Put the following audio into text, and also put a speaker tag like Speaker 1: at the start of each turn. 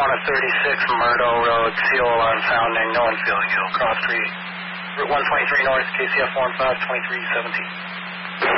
Speaker 1: Daytona 36, Murdo Road, CO alarm sounding, no one feeling ill. Cross street, Route 123 North, KCF 15, 2317.